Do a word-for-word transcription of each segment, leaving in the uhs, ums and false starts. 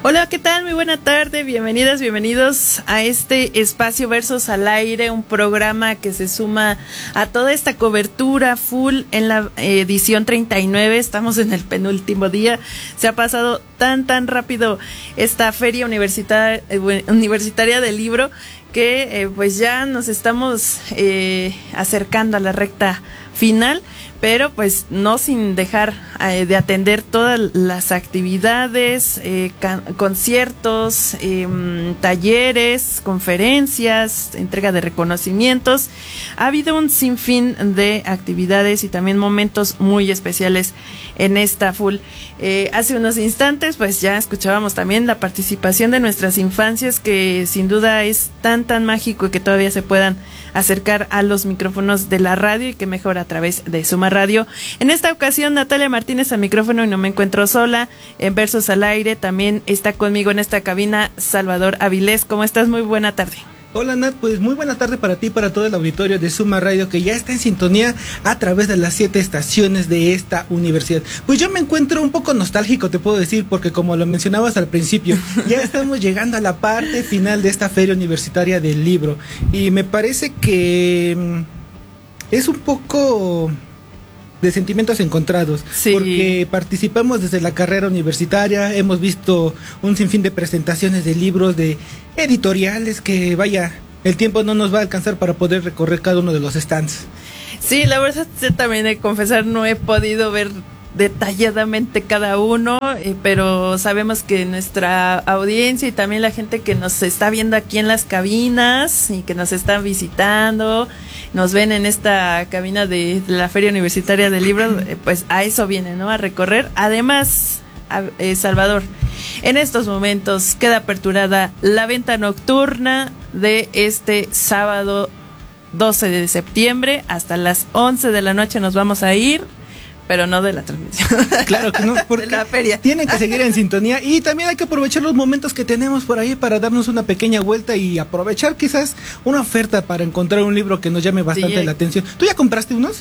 Hola, ¿qué tal? Muy buena tarde, bienvenidas, bienvenidos a este espacio Versos al Aire, un programa que se suma a toda esta cobertura full en la edición treinta y nueve, estamos en el penúltimo día, se ha pasado tan tan rápido esta feria universitaria, universitaria del libro que eh, pues ya nos estamos eh, acercando a la recta final, pero pues no sin dejar eh, de atender todas las actividades, eh, can- conciertos, eh, talleres, conferencias, entrega de reconocimientos. Ha habido un sinfín de actividades y también momentos muy especiales en esta full. Eh, hace unos instantes pues ya escuchábamos también la participación de nuestras infancias, que sin duda es tan tan mágico y que todavía se puedan acercar a los micrófonos de la radio y que mejor a través de Suma Radio. En esta ocasión Natalia Martínez al micrófono y no me encuentro sola. En Versos al Aire también está conmigo en esta cabina Salvador Avilés. ¿Cómo estás? Muy buena tarde. Hola Nat, pues muy buena tarde para ti y para todo el auditorio de Suma Radio, que ya está en sintonía a través de las siete estaciones de esta universidad. Pues yo me encuentro un poco nostálgico, te puedo decir, porque como lo mencionabas al principio, ya estamos llegando a la parte final de esta feria universitaria del libro, y me parece que es un poco de sentimientos encontrados, sí, porque participamos desde la carrera universitaria, hemos visto un sinfín de presentaciones de libros, de editoriales, que vaya, el tiempo no nos va a alcanzar para poder recorrer cada uno de los stands. Sí, la verdad, yo también he de confesar, no he podido ver detalladamente cada uno, eh, pero sabemos que nuestra audiencia y también la gente que nos está viendo aquí en las cabinas y que nos están visitando, nos ven en esta cabina de la Feria Universitaria del Libro, eh, pues a eso viene, ¿no? A recorrer. Además, a, eh, Salvador, en estos momentos queda aperturada la venta nocturna de este sábado doce de septiembre. Hasta las once de la noche nos vamos a ir, pero no de la transmisión. Claro que no, porque de la feria. Tienen que seguir en sintonía, y también hay que aprovechar los momentos que tenemos por ahí para darnos una pequeña vuelta y aprovechar quizás una oferta para encontrar un libro que nos llame bastante sí, la atención. ¿Tú ya compraste unos?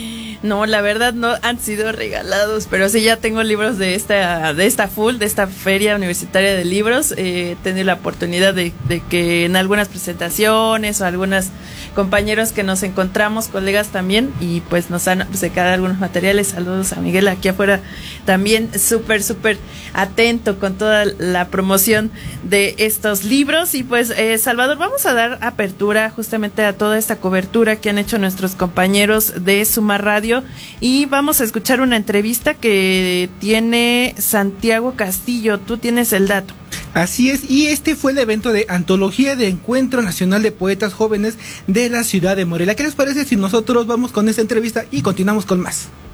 No, la verdad no han sido regalados, pero sí ya tengo libros de esta de esta full, de esta feria universitaria de libros. Eh, he tenido la oportunidad de, de que en algunas presentaciones o algunos compañeros que nos encontramos, colegas también, y pues nos han secado algunos materiales. Saludos a Miguel aquí afuera, también súper, súper atento con toda la promoción de estos libros. Y pues, eh, Salvador, vamos a dar apertura justamente a toda esta cobertura que han hecho nuestros compañeros de Suma Radio, y vamos a escuchar una entrevista que tiene Santiago Castillo. Tú tienes el dato. Así es, y este fue el evento de Antología de Encuentro Nacional de Poetas Jóvenes de la ciudad de Morelia. ¿Qué les parece si nosotros vamos con esta entrevista y continuamos con más?